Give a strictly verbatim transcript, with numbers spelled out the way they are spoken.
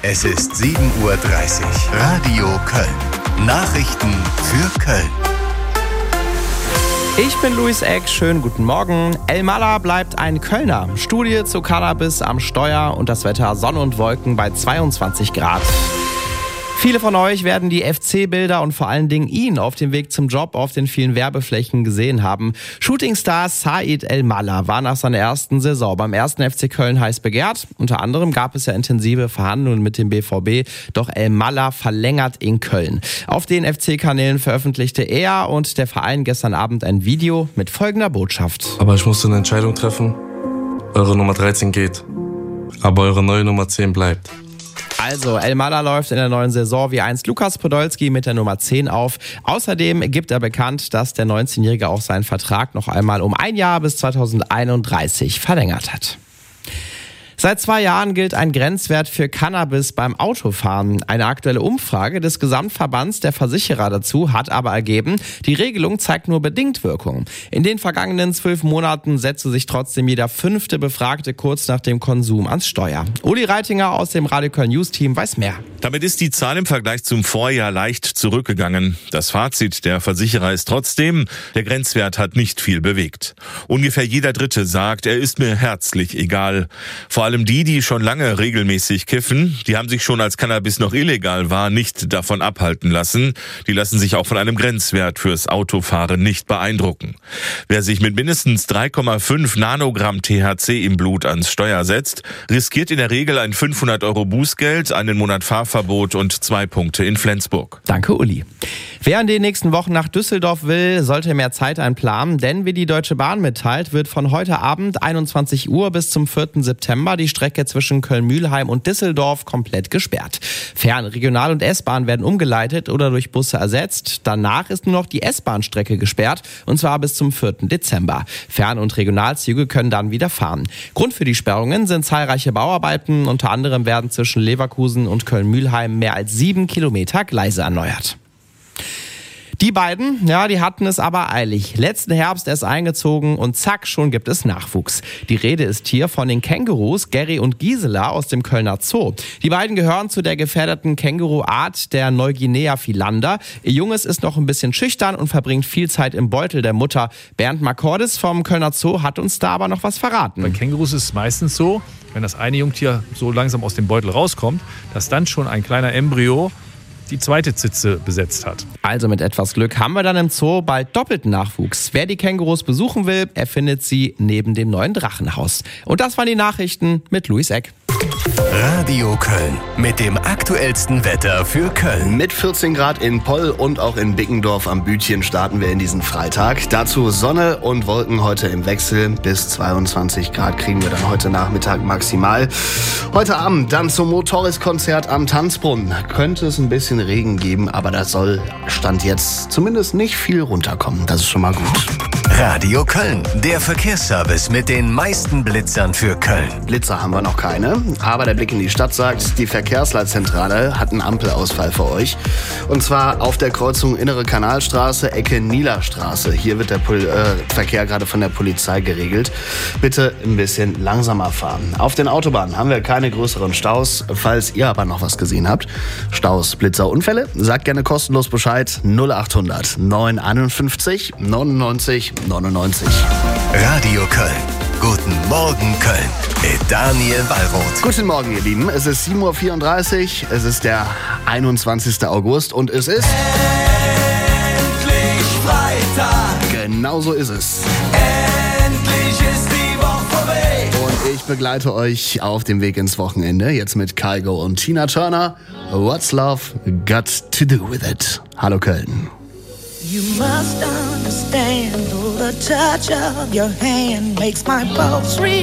Es ist sieben Uhr dreißig. Radio Köln. Nachrichten für Köln. Ich bin Luis Eck, schönen guten Morgen. El Mala bleibt ein Kölner. Studie zu Cannabis am Steuer und das Wetter Sonne und Wolken bei zweiundzwanzig Grad. Viele von euch werden die F C-Bilder und vor allen Dingen ihn auf dem Weg zum Job auf den vielen Werbeflächen gesehen haben. Shootingstar Said El Mala war nach seiner ersten Saison beim ersten F C Köln heiß begehrt. Unter anderem gab es ja intensive Verhandlungen mit dem B V B, doch El Mala verlängert in Köln. Auf den F C-Kanälen veröffentlichte er und der Verein gestern Abend ein Video mit folgender Botschaft. Aber ich musste eine Entscheidung treffen. Eure Nummer dreizehn geht, aber eure neue Nummer zehn bleibt. Also, El Mala läuft in der neuen Saison wie einst Lukas Podolski mit der Nummer zehn auf. Außerdem gibt er bekannt, dass der neunzehnjährige auch seinen Vertrag noch einmal um ein Jahr bis zweitausendeinunddreißig verlängert hat. Seit zwei Jahren gilt ein Grenzwert für Cannabis beim Autofahren. Eine aktuelle Umfrage des Gesamtverbands der Versicherer dazu hat aber ergeben, die Regelung zeigt nur bedingt Wirkung. In den vergangenen zwölf Monaten setzte sich trotzdem jeder fünfte Befragte kurz nach dem Konsum ans Steuer. Uli Reitinger aus dem Radio Köln News Team weiß mehr. Damit ist die Zahl im Vergleich zum Vorjahr leicht zurückgegangen. Das Fazit der Versicherer ist trotzdem, der Grenzwert hat nicht viel bewegt. Ungefähr jeder Dritte sagt, er ist mir herzlich egal. Vor allem die, die schon lange regelmäßig kiffen, die haben sich schon, als Cannabis noch illegal war, nicht davon abhalten lassen. Die lassen sich auch von einem Grenzwert fürs Autofahren nicht beeindrucken. Wer sich mit mindestens drei Komma fünf Nanogramm T H C im Blut ans Steuer setzt, riskiert in der Regel ein fünfhundert Euro Bußgeld, einen Monat Fahrverbot und zwei Punkte in Flensburg. Danke, Uli. Wer in den nächsten Wochen nach Düsseldorf will, sollte mehr Zeit einplanen, denn wie die Deutsche Bahn mitteilt, wird von heute Abend einundzwanzig Uhr bis zum vierten September die Strecke zwischen Köln-Mülheim und Düsseldorf komplett gesperrt. Fern-, Regional- und S-Bahn werden umgeleitet oder durch Busse ersetzt. Danach ist nur noch die S-Bahn-Strecke gesperrt, und zwar bis zum vierten Dezember. Fern- und Regionalzüge können dann wieder fahren. Grund für die Sperrungen sind zahlreiche Bauarbeiten. Unter anderem werden zwischen Leverkusen und Köln-Mülheim mehr als sieben Kilometer Gleise erneuert. Die beiden, ja, die hatten es aber eilig. Letzten Herbst erst eingezogen und zack, schon gibt es Nachwuchs. Die Rede ist hier von den Kängurus Gary und Gisela aus dem Kölner Zoo. Die beiden gehören zu der gefährdeten Känguruart der Neuguinea Philander. Ihr Junges ist noch ein bisschen schüchtern und verbringt viel Zeit im Beutel der Mutter. Bernd Markordis vom Kölner Zoo hat uns da aber noch was verraten. Bei Kängurus ist es meistens so, wenn das eine Jungtier so langsam aus dem Beutel rauskommt, dass dann schon ein kleiner Embryo die zweite Zitze besetzt hat. Also mit etwas Glück haben wir dann im Zoo bald doppelten Nachwuchs. Wer die Kängurus besuchen will, er findet sie neben dem neuen Drachenhaus. Und das waren die Nachrichten mit Luis Eck. Radio Köln mit dem aktuellsten Wetter für Köln. Mit vierzehn Grad in Poll und auch in Bickendorf am Bütchen starten wir in diesen Freitag. Dazu Sonne und Wolken heute im Wechsel. Bis zweiundzwanzig Grad kriegen wir dann heute Nachmittag maximal. Heute Abend dann zum Motoris-Konzert am Tanzbrunnen. Könnte es ein bisschen Regen geben, aber das soll Stand jetzt zumindest nicht viel runterkommen. Das ist schon mal gut. Radio Köln, der Verkehrsservice mit den meisten Blitzern für Köln. Blitzer haben wir noch keine, aber der Blick in die Stadt sagt, die Verkehrsleitzentrale hat einen Ampelausfall für euch. Und zwar auf der Kreuzung Innere Kanalstraße, Ecke Nielerstraße. Hier wird der Pol- äh, Verkehr gerade von der Polizei geregelt. Bitte ein bisschen langsamer fahren. Auf den Autobahnen haben wir keine größeren Staus. Falls ihr aber noch was gesehen habt, Staus, Blitzer, Unfälle, sagt gerne kostenlos Bescheid. null achthundert neunhunderteinundfünfzig neunundneunzig neunundneunzig. Radio Köln. Guten Morgen Köln mit Daniel Wallroth. Guten Morgen, ihr Lieben. Es ist sieben Uhr vierunddreißig. Es ist der einundzwanzigsten August und es ist... Endlich Freitag. Genau so ist es. Endlich ist die Woche vorbei. Und ich begleite euch auf dem Weg ins Wochenende. Jetzt mit Kygo und Tina Turner. What's Love Got to Do With It? Hallo Köln. You must understand, though the touch of your hand makes my pulse reach.